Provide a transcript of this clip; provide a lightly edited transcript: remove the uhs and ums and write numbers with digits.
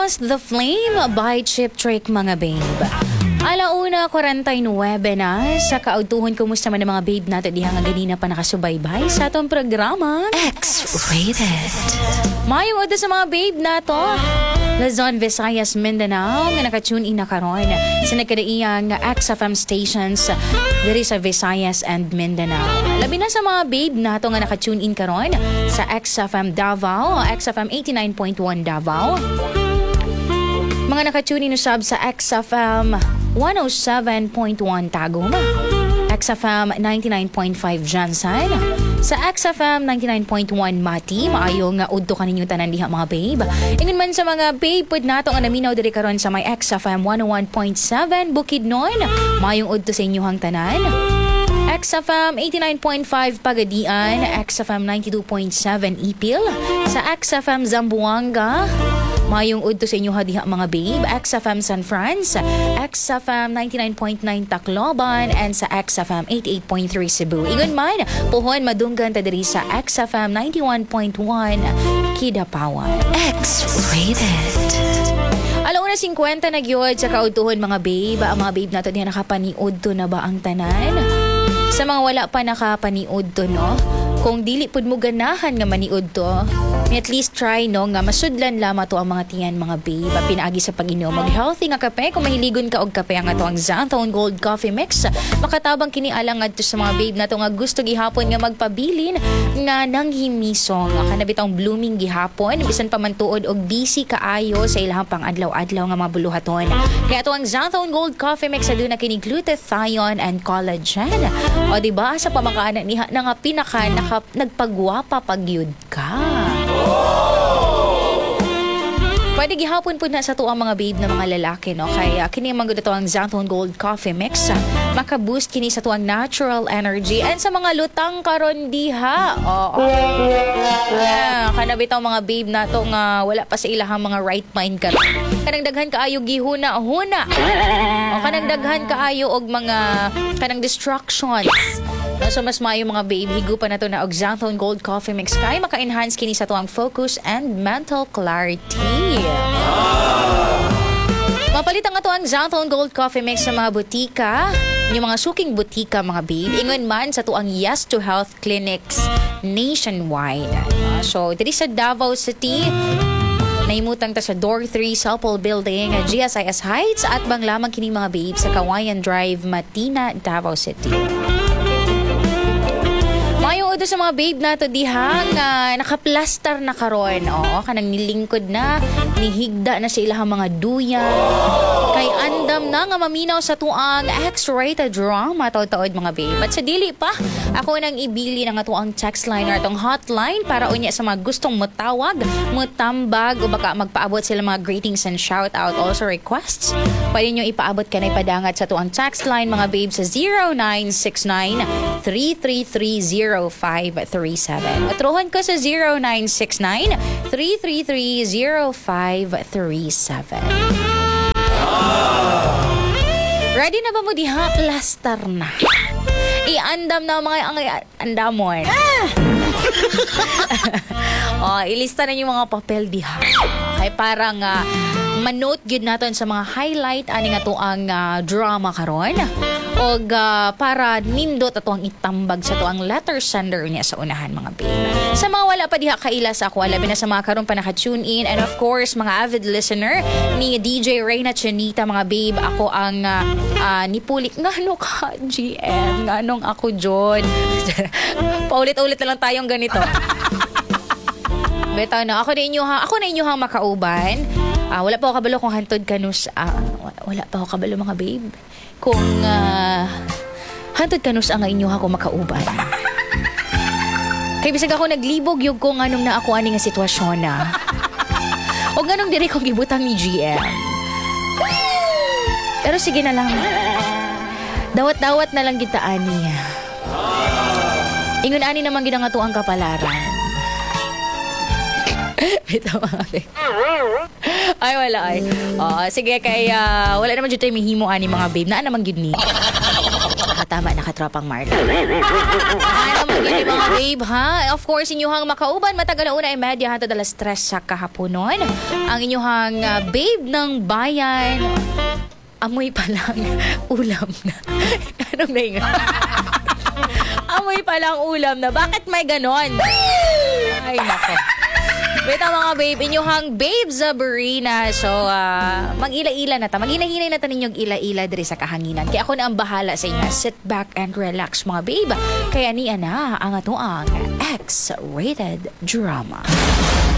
Lost the Flame by Chip Trick mga babe. Alauna 49 na sa kautuhon. Kumusta man ang mga babe nato diha nga ganina pa nakasubaybay sa atong programa X-Rated. Mayong odo sa mga babe nato Luzon, Visayas, Mindanao nga naka-tune in na karon sa nagkadaiyang XFM stations diri sa Visayas and Mindanao. Labi na sa mga babe nato nga naka-tune in karon sa XFM Davao, XFM 89.1 Davao. Mga naka-tune in usab sa XFM 107.1 Tagum, XFM 99.5 Jansan, sa XFM 99.1 Mati. Maayong udto kaninyo tanan diha mga babe. Ingon man sa mga babe pod nato nga naminaw diri karon sa may XFM 101.7 Bukidnon. Maayong udto sa inyohang tanan. XFM 89.5 Pagadian, XFM 92.7 Ipil, sa XFM Zamboanga. Mayong udto sa inyo diha mga babe, XFM San Franz, XFM 99.9 Tacloban, and sa XFM 88.3 Cebu. Ingon man, puhon madunggan ta diri sa XFM 91.1 Kidapawan. X-Rated. Alauna 50 na gyud sa kautuhon mga babe. Ang mga babe nato diha nakapaniud to na ba ang tanan? Sa mga wala pa nakapaniud to, no? Kung dili pud mo ganahan nga maniud to, at least try no nga masudlan lama to ang mga tiyan mga babe. Pinaagi sa pag-inom og healthy nga kape. Kung mahiligon ka og kape ang ato ang Xanthone Gold Coffee Mix, makatabang kini alang adto sa mga babe nato nga gusto gihapon nga magpabilin nga nang himisong kanabitang blooming gihapon bisan pa man tuod og busy kaayo sa ilahang pang adlaw-adlaw nga mga buluhaton. Kaya ato ang Xanthone Gold Coffee Mix aduna kini glutathione and collagen. O diba sa pamakaana niha na nga pinaka nagpagwapa pagyud ka. Pwede gihapon po na sa tuang mga babe na mga lalaki, no? Kaya kini man gud to ang Xanthone Gold Coffee Mix. Maka-boost kini sa tuang natural energy and sa mga lutang karon diha. Kana bitaw mga babe na to nga wala pa sa ilahang mga right mind karon. Kanang daghan kaayo gihuna-huna. O kanang daghan kaayo og mga kanang distractions. So mas maayo mga babe, higupan na to na og Xanthone Gold Coffee Mix kay maka-enhance kini sa tuang focus and mental clarity. Mapalit ang ito ang Xanthone Gold Coffee Mix sa mga butika, yung mga suking butika mga babe. Ingon man sa tuang Yes to Health clinics nationwide. So diri sa Davao City, naimutang ta sa Door 3 Salpol Building, GSIS Heights, at bang lamang kini mga babe sa Kawayan Drive, Matina, Davao City. Mayo udo sa mga babe nato diha nga nakaplastar na karon. Kanang nilingkod na, nihigda na sa ilahang mga duyan. Kay andam na nga maminaw sa tuang X-Rated drama taod-taod mga babe. At sa dili pa, ako nang ibili ng tuang text line or tong hotline para unya sa mga gustong mutawag, mutambag o baka magpaabot sila mga greetings and shout out, also requests. Pwede nyo ipaabot ka na ipadangat sa tuang text line mga babe sa 0969-333-0537. At ruhan ko sa 0969-333-0537. Ready na ba mo diha? Plaster na. Iandam na mga ang andamon. Ilista na yung mga papel diha. Kay parang manote gyud naton sa mga highlight ani nga to ang drama karon. Og para nindot ato ang itambag sa to ang letter sender niya sa unahan mga babe. Sa mga wala pa diha kaila sa ako, labi na sa mga karon pa naka-tune in, and of course mga avid listener ni DJ Reyna Chinita mga babe, ako ang nipulik ngano ka GM, nganong ako John. Paulit-ulit na lang tayong ganito. Betaw na ako na inyo makauban. Wala pa ako kabalo kung hantod kanus. Wala pa ako kabalo mga babe. Kung hantod kanus ang inyo ako makauban. Kay bisag ako naglibog yung kung anong na ako ani nga sitwasyon na. O ganong diri kong gibutang ni GM. Pero sige na lang. Dawat-dawat na lang kita ani. Ingon ani naman gid nga to ang kapalaran. Bitaw mga ay wala ay. Sige kay wala naman jud tay mihimo ani mga babe. Naa naman gyud ni. Tama, nakatropang Marla. Ano magiging mga babe, ha? Of course, inyuhang makauban, matagal na una ay media hantod alas 3 sa kahaponon. Ang inyuhang babe ng bayan, amoy pa lang ulam na. Anong nainga? Amoy pa lang ulam na. Bakit may ganon? Ay, nako. Beta mga babe, inyuhang babe Zabarina. So, mag-ila-ila na ta. Mag-ila-ila na ta ninyong ila-ila diri sa kahanginan. Kaya ako na ang bahala sa inyo. Sit back and relax mga babe. Kaya niya na ang atuang X-rated drama.